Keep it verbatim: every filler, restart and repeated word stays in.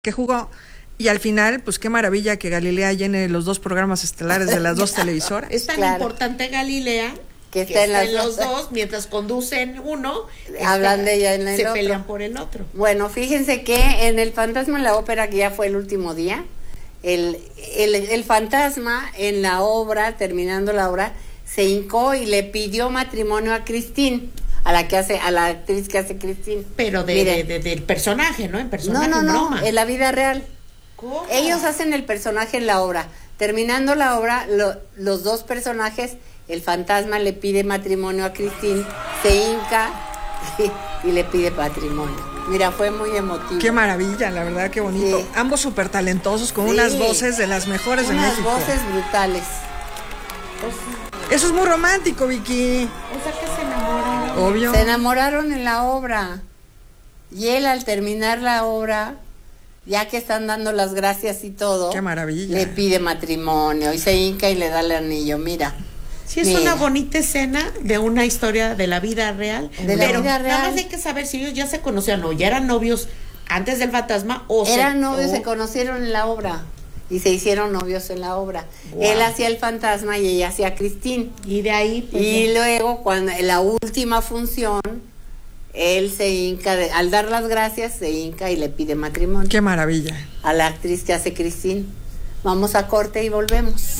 que jugó. Y al final, pues qué maravilla que Galilea llene los dos programas estelares de las dos televisoras. Es tan Claro. importante Galilea Que que está en estén las los dos. dos, mientras conducen uno, Hablan está- de ella en el se otro. pelean por el otro. Bueno, fíjense que en El Fantasma en la Ópera, que ya fue el último día, el, el, el fantasma en la obra, terminando la obra, se hincó y le pidió matrimonio a Christine, a la que hace, a la actriz que hace Christine. Pero de, Miren. de- de- del personaje, ¿no? En No, personaje, no, no, broma. en la vida real. ¿Cómo? Ellos hacen el personaje en la obra. Terminando la obra, lo- los dos personajes, el fantasma le pide matrimonio a Christine, se hinca y, y le pide matrimonio. Mira, fue muy emotivo. Qué maravilla, la verdad, qué bonito. Sí. Ambos súper talentosos, con Sí. unas voces de las mejores de Unas México. voces brutales. Eso es muy romántico, Vicky. O sea que se enamoraron. Obvio. Se enamoraron en la obra. Y él, al terminar la obra, ya que están dando las gracias y todo, Qué maravilla. le pide matrimonio y se hinca y le da el anillo. Mira. Sí, es Mira. una bonita escena de una historia de la vida real. De la pero vida nada real. más hay que saber si ellos ya se conocían o ya eran novios antes del fantasma o se- Eran novios, o- se conocieron en la obra y se hicieron novios en la obra. Guau. Él hacía el fantasma y ella hacía a Christine. Y de ahí, pues, Y no. luego, cuando en la última función, él se hinca, de- al dar las gracias, se hinca y le pide matrimonio Qué maravilla. a la actriz que hace Christine. Vamos a corte y volvemos.